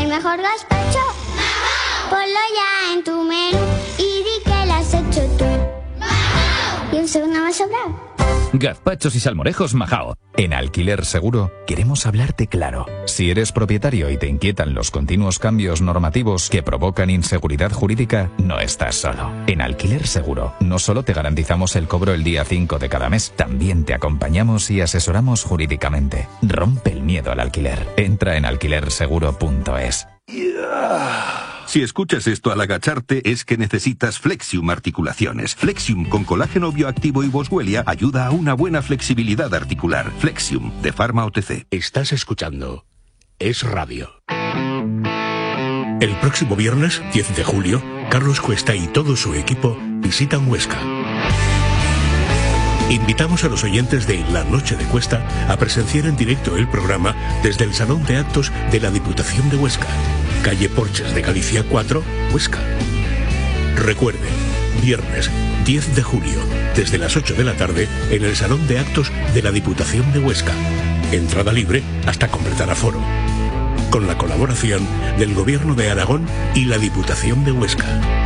el mejor gazpacho? Ponlo ya en tu menú y di que lo has hecho tú. Y un segundo me ha sobrado. Gazpachos y salmorejos Majao. En Alquiler Seguro queremos hablarte claro. Si eres propietario y te inquietan los continuos cambios normativos que provocan inseguridad jurídica, no estás solo. En Alquiler Seguro no solo te garantizamos el cobro el día 5 de cada mes, también te acompañamos y asesoramos jurídicamente. Rompe el miedo al alquiler. Entra en alquilerseguro.es. Si escuchas esto al agacharte es que necesitas Flexium Articulaciones. Flexium con colágeno bioactivo y Boswellia ayuda a una buena flexibilidad articular. Flexium, de Pharma OTC. Estás escuchando Es Radio. El próximo viernes, 10 de julio, Carlos Cuesta y todo su equipo visitan Huesca. Invitamos a los oyentes de La Noche de Cuesta a presenciar en directo el programa desde el Salón de Actos de la Diputación de Huesca, calle Porches de Galicia 4, Huesca. Recuerde, viernes 10 de julio, desde las 8 de la tarde, en el Salón de Actos de la Diputación de Huesca. Entrada libre hasta completar aforo. Con la colaboración del Gobierno de Aragón y la Diputación de Huesca.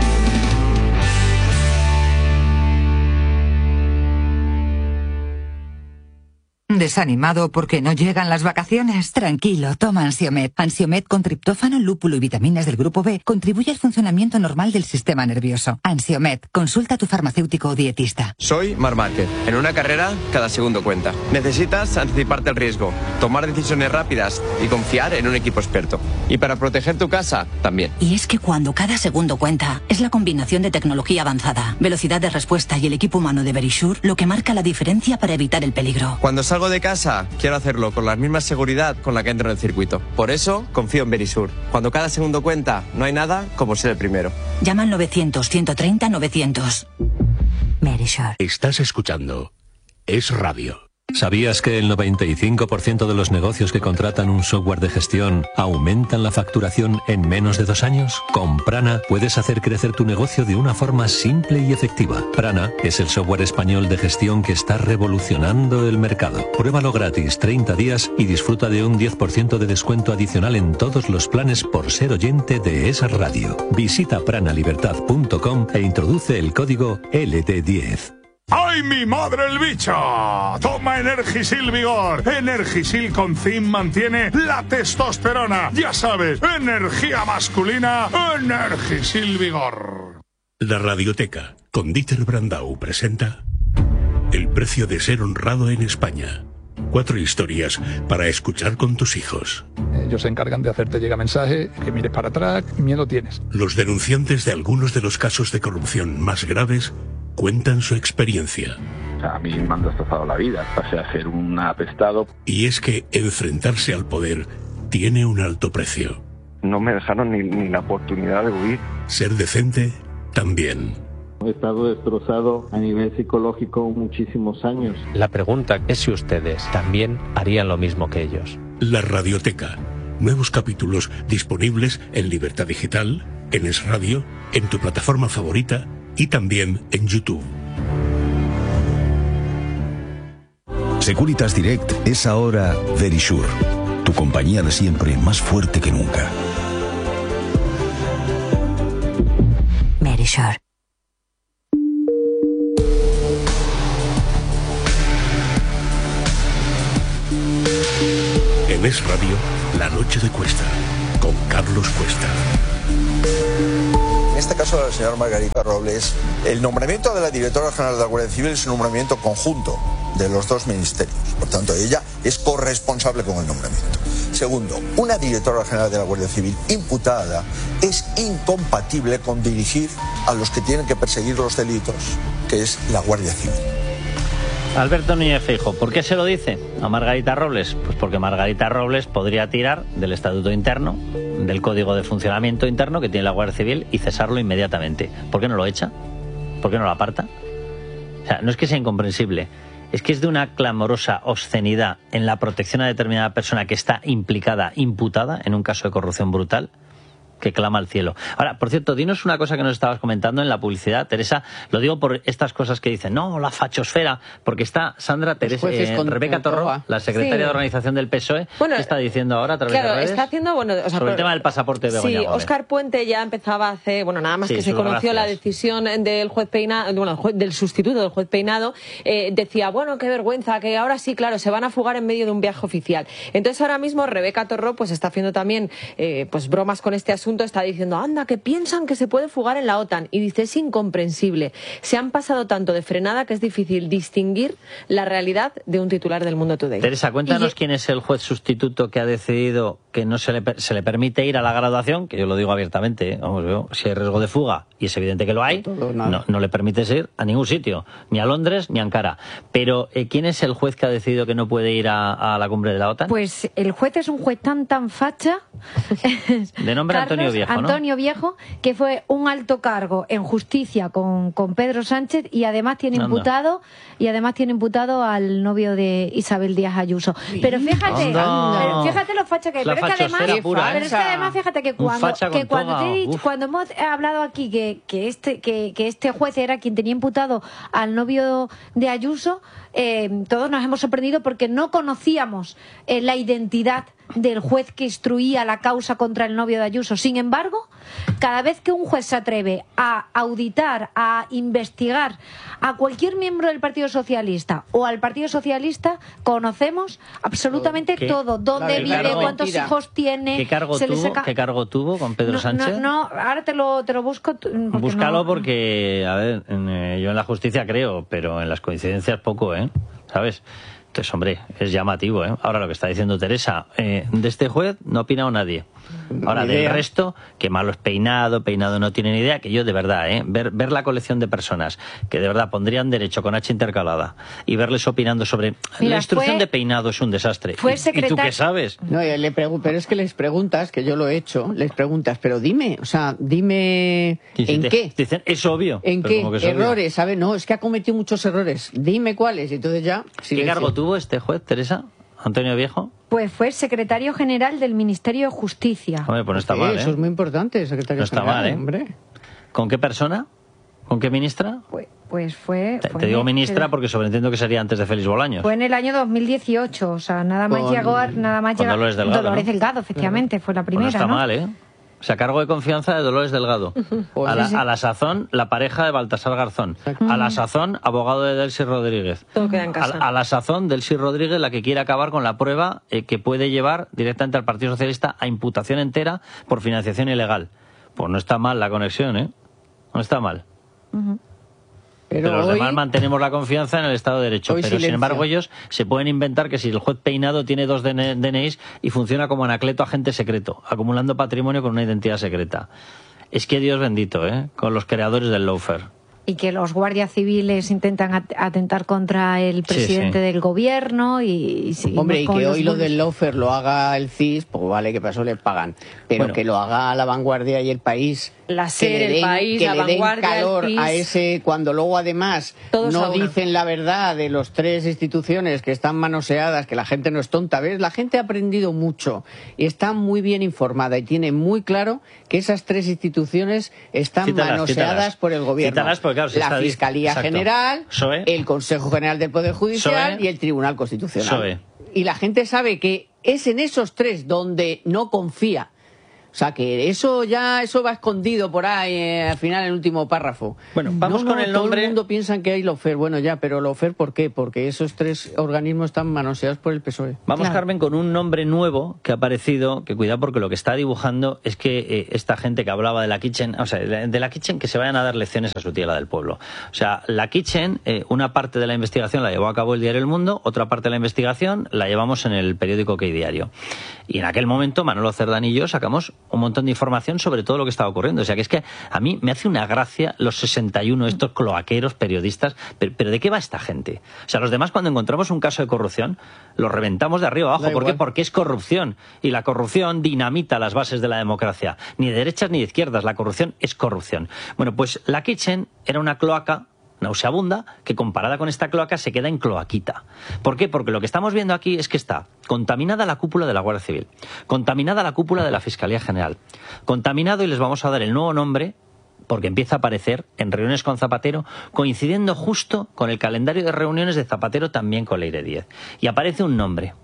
¿Desanimado porque no llegan las vacaciones? Tranquilo, toma Ansiomed. Ansiomed con triptófano, lúpulo y vitaminas del grupo B contribuye al funcionamiento normal del sistema nervioso. Ansiomed, consulta a tu farmacéutico o dietista. Soy Marc Márquez. En una carrera, cada segundo cuenta. Necesitas anticiparte al riesgo, tomar decisiones rápidas y confiar en un equipo experto. Y para proteger tu casa, también. Y es que cuando cada segundo cuenta, es la combinación de tecnología avanzada, velocidad de respuesta y el equipo humano de Verisure lo que marca la diferencia para evitar el peligro. Cuando salgo de casa, quiero hacerlo con la misma seguridad con la que entro en el circuito. Por eso, confío en Verisure. Cuando cada segundo cuenta, no hay nada como ser el primero. Llama al 900-130-900. Verisure. Estás escuchando Es Radio. ¿Sabías que el 95% de los negocios que contratan un software de gestión aumentan la facturación en menos de 2 años? Con Prana puedes hacer crecer tu negocio de una forma simple y efectiva. Prana es el software español de gestión que está revolucionando el mercado. Pruébalo gratis 30 días y disfruta de un 10% de descuento adicional en todos los planes por ser oyente de esa radio. Visita pranalibertad.com e introduce el código LT10. ¡Ay, mi madre el bicho! Toma Energisil Vigor. Energisil con zinc mantiene la testosterona. Ya sabes, energía masculina, Energisil Vigor. La Radioteca, con Dieter Brandau, presenta El precio de ser honrado en España. 4 historias para escuchar con tus hijos. Ellos se encargan de hacerte llegar mensaje, que mires para atrás, miedo tienes. Los denunciantes de algunos de los casos de corrupción más graves cuentan su experiencia. A mí me han destrozado la vida, pasé a ser un apestado. Y es que enfrentarse al poder tiene un alto precio. No me dejaron ni la oportunidad de huir. Ser decente también. He estado destrozado a nivel psicológico muchísimos años. La pregunta es si ustedes también harían lo mismo que ellos. La Radioteca. Nuevos capítulos disponibles en Libertad Digital, en Es Radio, en tu plataforma favorita y también en YouTube. Securitas Direct es ahora Verisure, tu compañía de siempre más fuerte que nunca. Verisure. En Es Radio, La Noche de Cuesta, con Carlos Cuesta. En este caso, la señora Margarita Robles, el nombramiento de la directora general de la Guardia Civil es un nombramiento conjunto de los 2 ministerios. Por tanto, ella es corresponsable con el nombramiento. Segundo, una directora general de la Guardia Civil imputada es incompatible con dirigir a los que tienen que perseguir los delitos, que es la Guardia Civil. Alberto Núñez Feijóo, ¿por qué se lo dice a Margarita Robles? Pues porque Margarita Robles podría tirar del estatuto interno, del código de funcionamiento interno que tiene la Guardia Civil y cesarlo inmediatamente. ¿Por qué no lo echa? ¿Por qué no lo aparta? O sea, no es que sea incomprensible, es que es de una clamorosa obscenidad en la protección a determinada persona que está implicada, imputada en un caso de corrupción brutal. que clama al cielo. Ahora, por cierto, dinos una cosa que nos estabas comentando en la publicidad, Teresa, lo digo por estas cosas que dicen, no, la fachosfera, porque está Sandra Rebeca Torró, la secretaria de organización del PSOE, ¿qué está diciendo ahora a través de redes? Está haciendo, sobre el tema del pasaporte de Begoña Gómez. Óscar Puente ya empezaba hace, nada más que se conoció la decisión del juez Peinado, del sustituto del juez Peinado, decía, qué vergüenza, que ahora sí, claro, se van a fugar en medio de un viaje oficial. Entonces ahora mismo Rebeca Torró pues está haciendo también bromas con este asunto, está diciendo, anda, que piensan que se puede fugar en la OTAN, y dice, es incomprensible, se han pasado tanto de frenada que es difícil distinguir la realidad de un titular del Mundo Today. Teresa, cuéntanos quién es el juez sustituto que ha decidido que no se le permite ir a la graduación, que yo lo digo abiertamente, si hay riesgo de fuga, y es evidente que lo hay, no le permites ir a ningún sitio, ni a Londres ni a Ankara. Pero ¿quién es el juez que ha decidido que no puede ir a la cumbre de la OTAN? Pues el juez es un juez tan facha, de nombre Antonio Viejo, ¿no? Antonio Viejo, que fue un alto cargo en justicia con Pedro Sánchez, y además tiene imputado al novio de Isabel Díaz Ayuso. Pero fíjate lo facha que hay. Pero es que además, fíjate que cuando hemos hablado aquí que este juez era quien tenía imputado al novio de Ayuso, todos nos hemos sorprendido porque no conocíamos la identidad del juez que instruía la causa contra el novio de Ayuso. Sin embargo, cada vez que un juez se atreve a auditar, a investigar a cualquier miembro del Partido Socialista o al Partido Socialista, conocemos absolutamente todo. ¿Dónde vive? ¿Cuántos hijos tiene? ¿Qué cargo tuvo con Pedro Sánchez? No, ahora te lo busco. Búscalo porque, a ver, yo en la justicia creo, pero en las coincidencias poco, ¿sabes? Entonces, hombre, es llamativo, Ahora lo que está diciendo Teresa, de este juez no ha opinado nadie. Ahora, del resto, que malo es Peinado no tiene ni idea, que yo de verdad, ver la colección de personas que de verdad pondrían derecho con H intercalada y verles opinando sobre la instrucción de Peinado es un desastre. ¿Y tú qué sabes? No, pero es que les preguntas, que yo lo he hecho, pero dime, ¿en qué? Dicen, es obvio. ¿En qué errores? ¿Sabes? No, es que ha cometido muchos errores. Dime cuáles. Y entonces ya... ¿Qué cargo tuvo este juez, Teresa? ¿Antonio Viejo? Pues fue secretario general del Ministerio de Justicia. Hombre, pues no está mal, Eso es muy importante, secretario general. No está mal, hombre. ¿Con qué persona? ¿Con qué ministra? Pues fue... Te digo ministra porque sobreentiendo que sería antes de Félix Bolaños. Fue en el año 2018, o sea, nada más llegó... Dolores Delgado, Dolores Delgado, efectivamente, fue la primera, pues no está mal, O sea, cargo de confianza de Dolores Delgado. A la sazón, la pareja de Baltasar Garzón. A la sazón, abogado de Delcy Rodríguez. Todo queda en casa. A la sazón, Delcy Rodríguez, la que quiere acabar con la prueba que puede llevar directamente al Partido Socialista a imputación entera por financiación ilegal. Pues no está mal la conexión, No está mal. Pero los demás mantenemos la confianza en el Estado de Derecho. Pero sin embargo ellos se pueden inventar que si el juez Peinado tiene 2 DNIs y funciona como Anacleto agente secreto, acumulando patrimonio con una identidad secreta. Es que Dios bendito, con los creadores del lawfare. Y que los guardias civiles intentan atentar contra el presidente del gobierno y hombre, y que hoy lo del lawfare lo haga el CIS, pues vale, que para eso le pagan. Pero que lo haga La Vanguardia y El País, La SER, El País, La Vanguardia, den calor el CIS, a ese, cuando luego además no dicen la verdad de los 3 instituciones que están manoseadas, que la gente no es tonta. ¿Ves? La gente ha aprendido mucho y está muy bien informada y tiene muy claro que esas 3 instituciones están manoseadas por el gobierno. Claro, la Fiscalía General, el Consejo General del Poder Judicial y el Tribunal Constitucional. Y la gente sabe que es en esos 3 donde no confía. O sea, que eso va escondido por ahí, al final, en el último párrafo. Bueno, vamos con el nombre. Todo el mundo piensa que hay lawfare. Bueno, ya, pero lawfare, ¿por qué? Porque esos 3 organismos están manoseados por el PSOE. Vamos, Carmen, con un nombre nuevo que ha aparecido, que cuidado porque lo que está dibujando es que esta gente que hablaba de la Kitchen, o sea, de la Kitchen, que se vayan a dar lecciones a su tía, la del pueblo. O sea, la Kitchen, una parte de la investigación la llevó a cabo el diario El Mundo, otra parte de la investigación la llevamos en el periódico Que Diario. Y en aquel momento, Manolo Cerdán y yo sacamos un montón de información sobre todo lo que estaba ocurriendo. O sea, que es que a mí me hace una gracia los 61, estos cloaqueros periodistas, pero ¿de qué va esta gente? O sea, los demás cuando encontramos un caso de corrupción, lo reventamos de arriba abajo. ¿Por qué? Porque es corrupción. Y la corrupción dinamita las bases de la democracia. Ni de derechas ni de izquierdas, la corrupción es corrupción. Bueno, pues la Kitchen era una cloaca nauseabunda, que comparada con esta cloaca se queda en cloaquita. ¿Por qué? Porque lo que estamos viendo aquí es que está contaminada la cúpula de la Guardia Civil, contaminada la cúpula de la Fiscalía General, contaminado, y les vamos a dar el nuevo nombre, porque empieza a aparecer en reuniones con Zapatero, coincidiendo justo con el calendario de reuniones de Zapatero también con Leire Díez. Y aparece un nombre,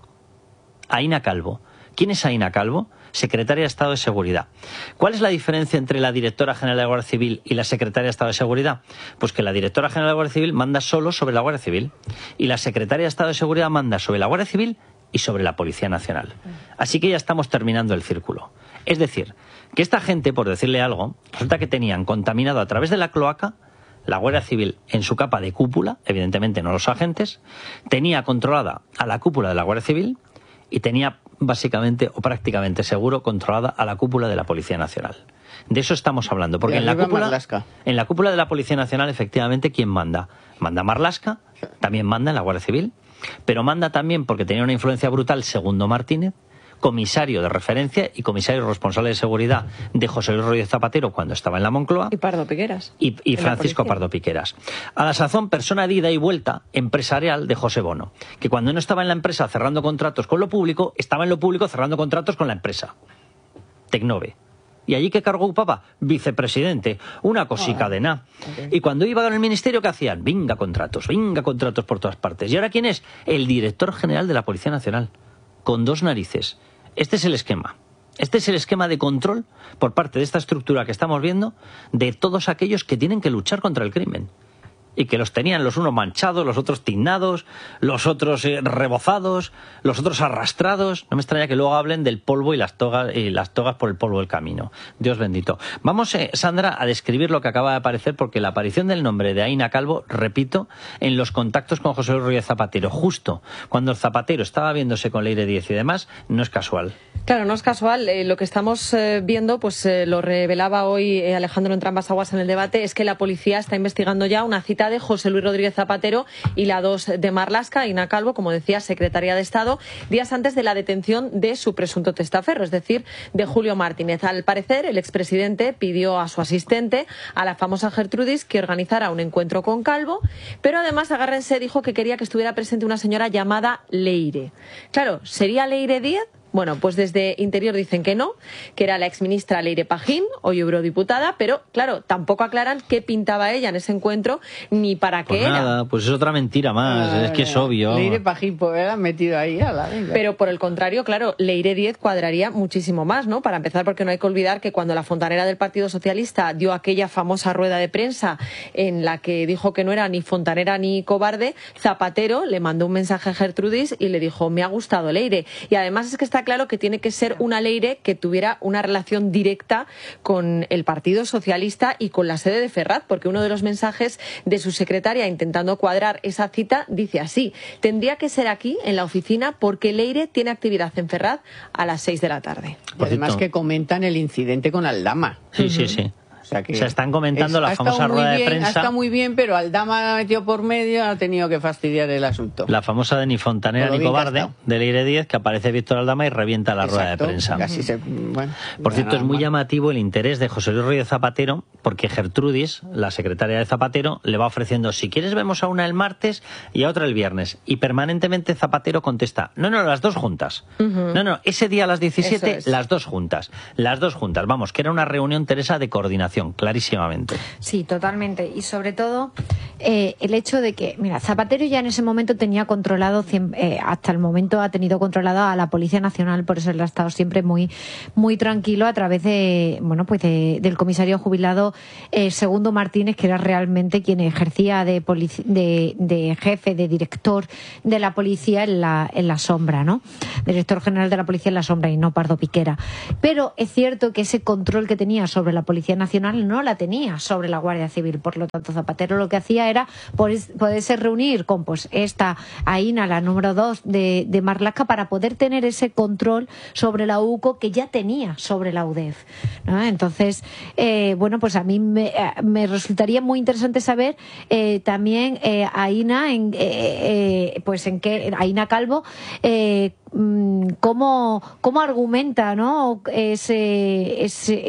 Aína Calvo. ¿Quién es Aína Calvo? Secretaria de Estado de Seguridad. ¿Cuál es la diferencia entre la Directora General de la Guardia Civil y la Secretaria de Estado de Seguridad? Pues que la Directora General de la Guardia Civil manda solo sobre la Guardia Civil y la Secretaria de Estado de Seguridad manda sobre la Guardia Civil y sobre la Policía Nacional. Así que ya estamos terminando el círculo. Es decir, que esta gente, por decirle algo, resulta que tenían contaminado a través de la cloaca la Guardia Civil en su capa de cúpula, evidentemente no los agentes, tenía controlada a la cúpula de la Guardia Civil y tenía básicamente o prácticamente seguro controlada a la cúpula de la Policía Nacional. De eso estamos hablando, porque en la cúpula de la Policía Nacional, efectivamente, ¿quién manda? Manda Marlaska, también manda en la Guardia Civil, pero manda también, porque tenía una influencia brutal, Segundo Martínez, comisario de referencia y comisario responsable de seguridad de José Luis Rodríguez Zapatero cuando estaba en la Moncloa. Y Pardo Piqueras. Y Francisco Pardo Piqueras. A la sazón, persona de ida y vuelta empresarial de José Bono, que cuando no estaba en la empresa cerrando contratos con lo público, estaba en lo público cerrando contratos con la empresa. Tecnove. ¿Y allí qué cargo ocupaba? Vicepresidente, una cosica de nada. Okay. Y cuando iba con el ministerio, ¿qué hacían? Venga contratos por todas partes. ¿Y ahora quién es? El director general de la Policía Nacional, con dos narices. Este es el esquema. Este es el esquema de control por parte de esta estructura que estamos viendo de todos aquellos que tienen que luchar contra el crimen. Y que los tenían los unos manchados, los otros tiznados, los otros rebozados, los otros arrastrados. No me extraña que luego hablen del polvo y las togas por el polvo del camino. Dios bendito. Vamos, Sandra, a describir lo que acaba de aparecer, porque la aparición del nombre de Aína Calvo, repito, en los contactos con José Luis Rodríguez Zapatero, justo cuando el Zapatero estaba viéndose con Leire Díez y demás, no es casual. Claro, no es casual. Lo que estamos viendo, pues lo revelaba hoy Alejandro Entrambas-Aguas en el debate, es que la policía está investigando ya una cita de José Luis Rodríguez Zapatero y la 2 de Marlaska, Aína Calvo, como decía, secretaria de Estado, días antes de la detención de su presunto testaferro, es decir, de Julio Martínez. Al parecer, el expresidente pidió a su asistente, a la famosa Gertrudis, que organizara un encuentro con Calvo, pero además, agárrense, dijo que quería que estuviera presente una señora llamada Leire. Claro, ¿sería Leire Díez? Bueno, pues desde Interior dicen que no, que era la exministra Leire Pajín, hoy eurodiputada, pero claro, tampoco aclaran qué pintaba ella en ese encuentro ni para qué era. Nada, pues es otra mentira más, es que es obvio. Leire Pajín, pues la han metido ahí a la venga. Pero por el contrario, claro, Leire Díez cuadraría muchísimo más, ¿no? Para empezar, porque no hay que olvidar que cuando la fontanera del Partido Socialista dio aquella famosa rueda de prensa en la que dijo que no era ni fontanera ni cobarde, Zapatero le mandó un mensaje a Gertrudis y le dijo, me ha gustado Leire. Y además es que está claro que tiene que ser una Leire que tuviera una relación directa con el Partido Socialista y con la sede de Ferraz, porque uno de los mensajes de su secretaria intentando cuadrar esa cita dice así: tendría que ser aquí en la oficina porque Leire tiene actividad en Ferraz a las 6 de la tarde. Y además que comentan el incidente con Aldama. Sí, sí, sí. O sea, están comentando la famosa rueda de prensa. Está muy bien, pero Aldama la metió por medio, ha tenido que fastidiar el asunto. La famosa de ni fontanera ni cobarde, de Leire Díez, que aparece Víctor Aldama y revienta la rueda de prensa. Por cierto, es muy llamativo el interés de José Luis Rodríguez Zapatero, porque Gertrudis, la secretaria de Zapatero, le va ofreciendo, si quieres vemos a una el martes y a otra el viernes. Y permanentemente Zapatero contesta, no, las dos juntas. No, ese día a las 17, las dos juntas. Las dos juntas, vamos, que era una reunión, Teresa, de coordinación. Clarísimamente. Sí, totalmente. Y sobre todo el hecho de que, mira, Zapatero ya en ese momento tenía controlado, hasta el momento ha tenido controlado a la Policía Nacional, por eso él ha estado siempre muy, muy tranquilo a través de, bueno, pues del comisario jubilado Segundo Martínez, que era realmente quien ejercía de jefe, de director de la policía en la sombra, ¿no? Director general de la policía en la sombra y no Pardo Piquera. Pero es cierto que ese control que tenía sobre la Policía Nacional no la tenía sobre la Guardia Civil. Por lo tanto, Zapatero lo que hacía era poderse reunir con esta Aína, la número 2 de Marlaska, para poder tener ese control sobre la UCO que ya tenía sobre la UDEF, ¿no? Entonces, bueno, pues a mí me resultaría muy interesante saber también Aína Aína Calvo, cómo argumenta, ¿no?, ese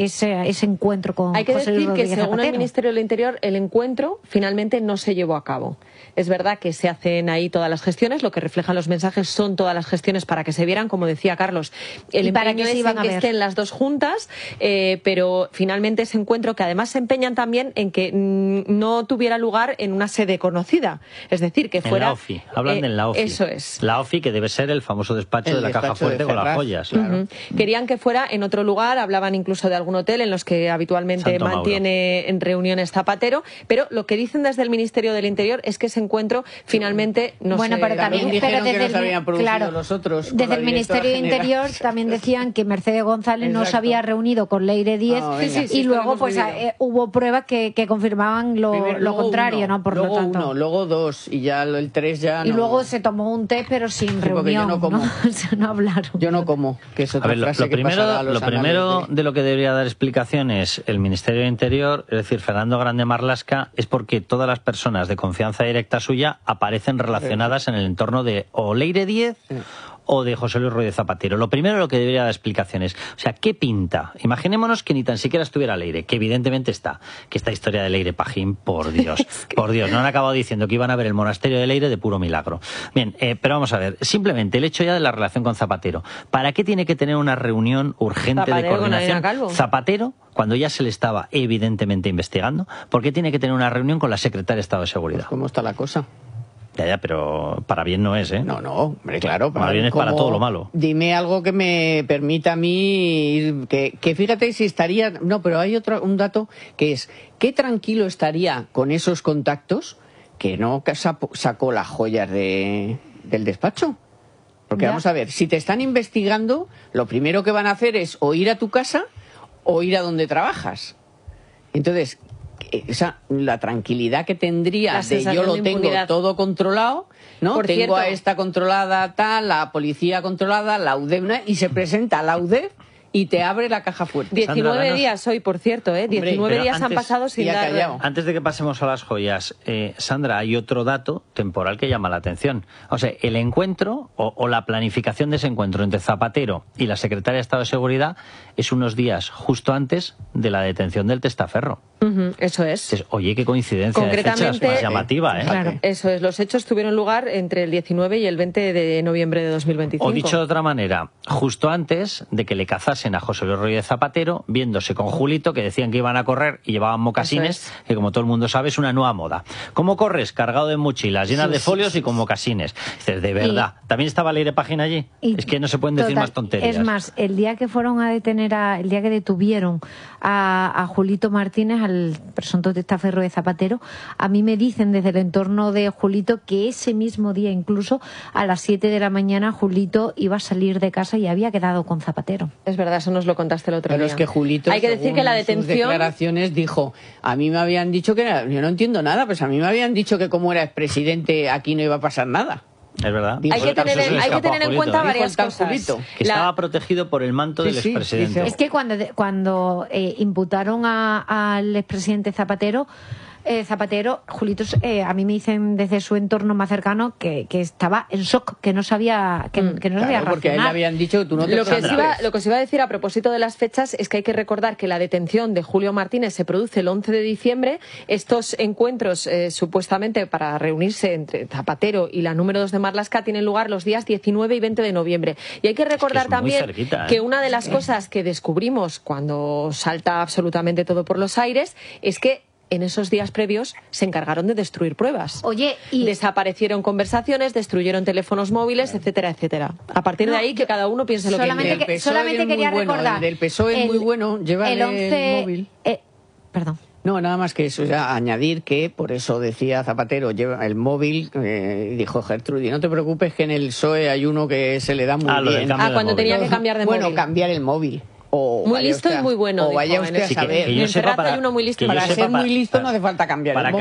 encuentro con Hay que José decir Rodríguez que según Zapatero. el Ministerio del Interior el encuentro finalmente no se llevó a cabo. Es verdad que se hacen ahí todas las gestiones, lo que reflejan los mensajes son todas las gestiones para que se vieran, como decía Carlos. El empeño es en que estén las dos juntas, pero finalmente ese encuentro, que además se empeñan también en que no tuviera lugar en una sede conocida. Es decir, que fuera... En la OFI, hablan de la OFI. Eso es. La OFI, que debe ser el famoso despacho de la caja fuerte con las joyas. Claro. Querían que fuera en otro lugar, hablaban incluso de algún hotel en los que habitualmente mantiene en reuniones Zapatero, pero lo que dicen desde el Ministerio del Interior es que ese encuentro finalmente no se... pero también dijeron que no se habían producido los otros. Desde el Ministerio del Interior también decían que Mercedes González no se había reunido con Leire Díez y luego pues hubo pruebas que confirmaban lo contrario, ¿no? Por lo tanto. Luego 2 y ya el 3 ya no. Y luego se tomó un té pero sin reunión, yo no como. No hablaron. Yo no como, que es otra frase que pasará a los lo primero de lo que debería dar explicaciones el Ministerio del Interior, es decir, Fernando Grande Marlaska, es porque todas las personas de confianza directa suya aparecen relacionadas en el entorno de o Leire Díez o de José Luis Rodríguez Zapatero. Lo primero lo que debería dar explicaciones. O sea, ¿qué pinta? Imaginémonos que ni tan siquiera estuviera Leire, que evidentemente está. Que esta historia de Leire Pajín, por Dios, por Dios, no han acabado diciendo que iban a ver el monasterio de Leire de puro milagro. Bien, pero vamos a ver, simplemente el hecho ya de la relación con Zapatero. ¿Para qué tiene que tener una reunión urgente de coordinación? Zapatero, cuando ya se le estaba evidentemente investigando, ¿por qué tiene que tener una reunión con la secretaria de Estado de Seguridad? Pues ¿cómo está la cosa? Ya, pero para bien no es, ¿eh? No, hombre, claro. Para bien es para todo lo malo. Dime algo que me permita a mí ir, que fíjate si estaría... No, pero hay un dato que es, ¿qué tranquilo estaría con esos contactos que no sacó las joyas del despacho? Porque vamos a ver, si te están investigando, lo primero que van a hacer es o ir a tu casa o ir a donde trabajas. Entonces... la tranquilidad que tendría de yo lo tengo todo controlado, ¿no? Por tengo cierto, a esta controlada tal, la policía controlada, la UDEF, y se presenta la UDEF y te abre la caja fuerte. 19 días hoy, por cierto, 19 días han pasado sin dar... Antes de que pasemos a las joyas, Sandra, hay otro dato temporal que llama la atención. O sea, el encuentro o la planificación de ese encuentro entre Zapatero y la secretaria de Estado de Seguridad es unos días justo antes de la detención del testaferro. Eso es. Oye, qué coincidencia de fechas más llamativa, ¿eh? Claro, eso es. Los hechos tuvieron lugar entre el 19 y el 20 de noviembre de 2025. O dicho de otra manera, justo antes de que le cazasen a José Luis Rodríguez Zapatero, viéndose con Julito, que decían que iban a correr y llevaban mocasines, que como todo el mundo sabe es una nueva moda. ¿Cómo corres? Cargado de mochilas, llenas de folios y con mocasines. Dices, de verdad. ¿También estaba Leire Pajín allí? Es que no se pueden decir más tonterías. Es más, el día que fueron a detener, el día que detuvieron a Julito Martínez, al presunto testaferro de Zapatero, a mí me dicen desde el entorno de Julito que ese mismo día, incluso a las 7 de la mañana, Julito iba a salir de casa y había quedado con Zapatero. Es verdad, eso nos lo contaste el otro día. Pero es que Julito, hay que decir que la detención... sus declaraciones dijo, a mí me habían dicho que yo no entiendo nada, pues a mí me habían dicho que como era expresidente aquí no iba a pasar nada. Es verdad. Hay que tener en cuenta varias cosas. Que estaba protegido por el manto del expresidente. Es que cuando imputaron al expresidente Zapatero, Julito, a mí me dicen desde su entorno más cercano que estaba en shock, que no sabía que no sabía reaccionar. Porque a él le habían dicho que tú no te lo que os iba a decir a propósito de las fechas es que hay que recordar que la detención de Julio Martínez se produce el 11 de diciembre. Estos encuentros supuestamente para reunirse entre Zapatero y la número 2 de Marlaska tienen lugar los días 19 y 20 de noviembre. Y hay que recordar también que una de las cosas que descubrimos cuando salta absolutamente todo por los aires es que en esos días previos se encargaron de destruir pruebas. Desaparecieron conversaciones, destruyeron teléfonos móviles, etcétera, etcétera. A parir de ahí que cada uno piense lo que quiere. Solamente quería recordar. El del PSOE es muy bueno, lleva el móvil. Perdón. No, nada más que eso, ya añadir que, por eso decía Zapatero, lleva el móvil, dijo Gertrudis, no te preocupes que en el PSOE hay uno que se le da muy bien. Cuando tenía que cambiar de móvil. Bueno, cambiar el móvil. Muy listo y muy bueno. O vaya usted a saber. En Ferraz hay uno muy listo. Para ser muy listo no hace falta cambiar el móvil.